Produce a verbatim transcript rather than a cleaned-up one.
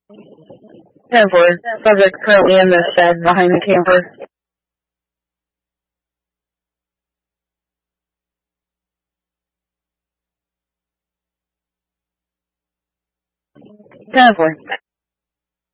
ten four. Subject currently in the shed behind the camper. ten four.